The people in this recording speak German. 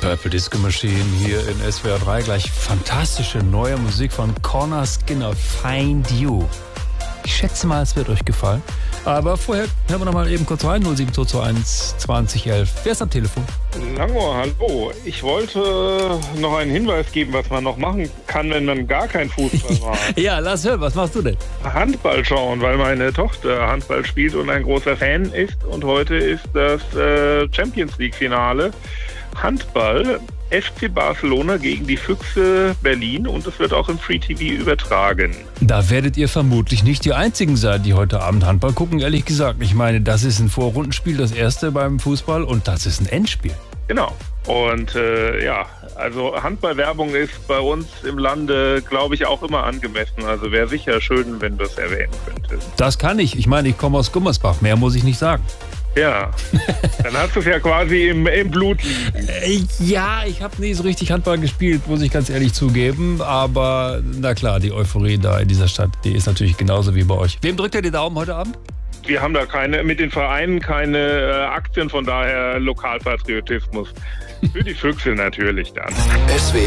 Purple Disco Machine hier in SWR 3. Gleich fantastische neue Musik von Corner Skinner, Find You. Ich schätze mal, es wird euch gefallen. Aber vorher hören wir noch mal eben kurz rein. 07221 2011. Wer ist am Telefon? Langohr, hallo. Ich wollte noch einen Hinweis geben, was man noch machen kann, wenn man gar kein Fußball macht. Ja, lass hören. Was machst du denn? Handball schauen, weil meine Tochter Handball spielt und ein großer Fan ist. Und heute ist das Champions League Finale. Handball, FC Barcelona gegen die Füchse Berlin, und es wird auch im Free TV übertragen. Da werdet ihr vermutlich nicht die Einzigen sein, die heute Abend Handball gucken, ehrlich gesagt. Ich meine, das ist ein Vorrundenspiel, das erste beim Fußball, und das ist ein Endspiel. Genau. Und also Handballwerbung ist bei uns im Lande, glaube ich, auch immer angemessen. Also wäre sicher schön, wenn du es erwähnen könntest. Das kann ich. Ich meine, ich komme aus Gummersbach. Mehr muss ich nicht sagen. Ja, dann hast du es ja quasi im Blut liegen. Ja, ich habe nie so richtig Handball gespielt, muss ich ganz ehrlich zugeben. Aber na klar, die Euphorie da in dieser Stadt, die ist natürlich genauso wie bei euch. Wem drückt ihr die Daumen heute Abend? Wir haben da mit den Vereinen keine Aktien, von daher Lokalpatriotismus. Für die Füchse natürlich dann. SWR